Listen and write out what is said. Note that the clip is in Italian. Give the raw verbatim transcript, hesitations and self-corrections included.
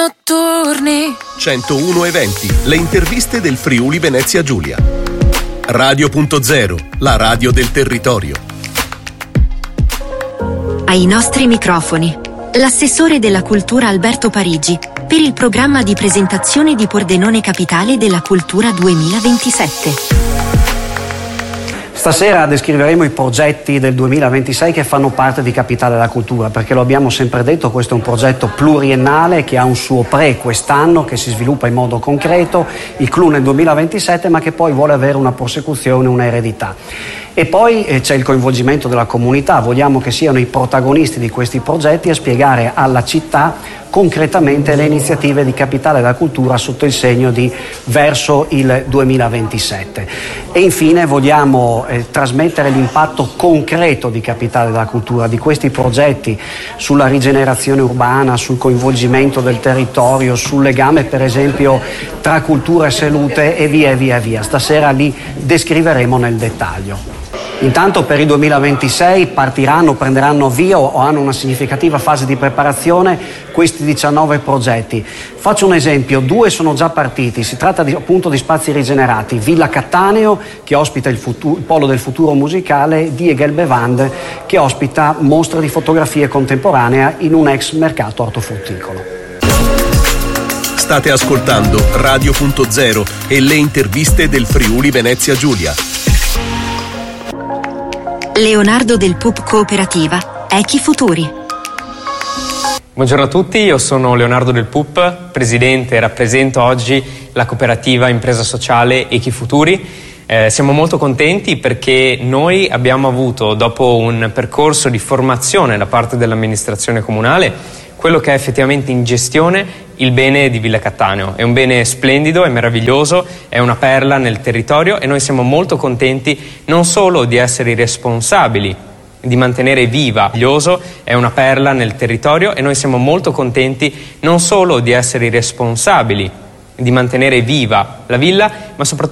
Notturni. centouno eventi, le interviste del Friuli Venezia Giulia. Radio punto zero, la radio del territorio. Ai nostri microfoni, l'assessore della cultura Alberto Parigi per il programma di presentazione di Pordenone Capitale della Cultura duemilaventisette. Stasera descriveremo i progetti del duemilaventisei che fanno parte di Capitale della Cultura, perché lo abbiamo sempre detto, questo è un progetto pluriennale che ha un suo pre quest'anno, che si sviluppa in modo concreto, il clou nel duemilaventisette, ma che poi vuole avere una prosecuzione, una eredità. E poi eh, c'è il coinvolgimento della comunità, vogliamo che siano i protagonisti di questi progetti a spiegare alla città concretamente le iniziative di Capitale della Cultura sotto il segno di verso il duemilaventisette. E infine vogliamo eh, trasmettere l'impatto concreto di Capitale della Cultura, di questi progetti sulla rigenerazione urbana, sul coinvolgimento del territorio, sul legame per esempio tra cultura e salute e via e via e via. Stasera li descriveremo nel dettaglio. Intanto per il duemilaventisei partiranno, prenderanno via o hanno una significativa fase di preparazione questi diciannove progetti. Faccio un esempio, due sono già partiti, si tratta di, appunto di spazi rigenerati, Villa Cattaneo che ospita il, futuro, il polo del futuro musicale, Die Gelbewand che ospita mostre di fotografie contemporanea in un ex mercato ortofrutticolo. State ascoltando Radio punto zero e le interviste del Friuli Venezia Giulia. Leonardo del P U P Cooperativa, Echi Futuri. Buongiorno a tutti, io sono Leonardo del P U P, presidente e rappresento oggi la cooperativa impresa sociale Echi Futuri. Eh, siamo molto contenti perché noi abbiamo avuto, dopo un percorso di formazione da parte dell'amministrazione comunale, quello che è effettivamente in gestione il bene di Villa Cattaneo. È un bene splendido, è meraviglioso, è una perla nel territorio e noi siamo molto contenti non solo di essere i responsabili di mantenere viva, meraviglioso, è una perla nel territorio e noi siamo molto contenti non solo di essere i responsabili di mantenere viva la villa, ma soprattutto